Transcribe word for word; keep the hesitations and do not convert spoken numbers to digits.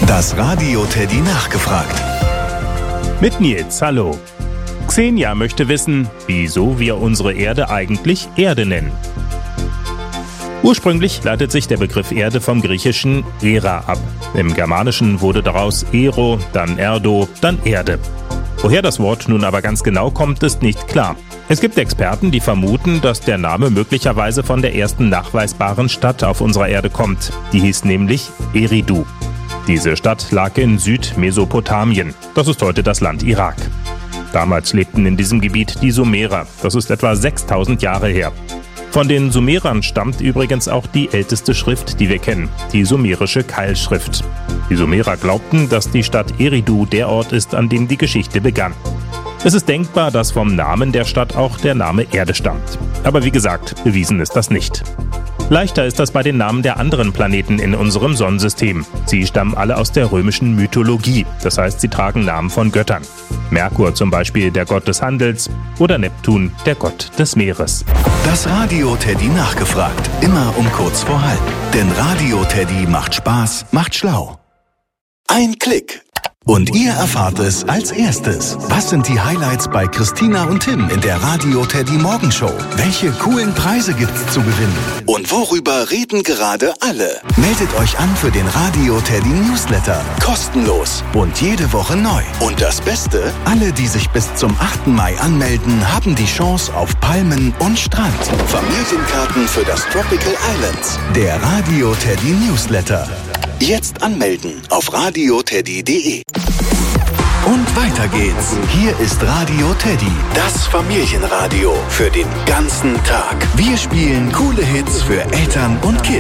Das Radio Teddy nachgefragt. Mit Nils, hallo. Xenia möchte wissen, wieso wir unsere Erde eigentlich Erde nennen. Ursprünglich leitet sich der Begriff Erde vom griechischen Era ab. Im Germanischen wurde daraus Ero, dann Erdo, dann Erde. Woher das Wort nun aber ganz genau kommt, ist nicht klar. Es gibt Experten, die vermuten, dass der Name möglicherweise von der ersten nachweisbaren Stadt auf unserer Erde kommt. Die hieß nämlich Eridu. Diese Stadt lag in Südmesopotamien. Das ist heute das Land Irak. Damals lebten in diesem Gebiet die Sumerer. Das ist etwa sechstausend Jahre her. Von den Sumerern stammt übrigens auch die älteste Schrift, die wir kennen, die sumerische Keilschrift. Die Sumerer glaubten, dass die Stadt Eridu der Ort ist, an dem die Geschichte begann. Es ist denkbar, dass vom Namen der Stadt auch der Name Erde stammt. Aber wie gesagt, bewiesen ist das nicht. Leichter ist das bei den Namen der anderen Planeten in unserem Sonnensystem. Sie stammen alle aus der römischen Mythologie, das heißt, sie tragen Namen von Göttern. Merkur zum Beispiel der Gott des Handels oder Neptun der Gott des Meeres. Das Radio Teddy nachgefragt, immer um kurz vor halb. Denn Radio Teddy macht Spaß, macht schlau. Ein Klick. Und ihr erfahrt es als erstes. Was sind die Highlights bei Christina und Tim in der Radio Teddy Morgenshow? Welche coolen Preise gibt's zu gewinnen? Und worüber reden gerade alle? Meldet euch an für den Radio Teddy Newsletter. Kostenlos und jede Woche neu. Und das Beste? Alle, die sich bis zum achten Mai anmelden, haben die Chance auf Palmen und Strand. Familienkarten für das Tropical Islands. Der Radio Teddy Newsletter. Jetzt anmelden auf radio teddy punkt de. Und weiter geht's. Hier ist Radio Teddy, das Familienradio für den ganzen Tag. Wir spielen coole Hits für Eltern und Kids.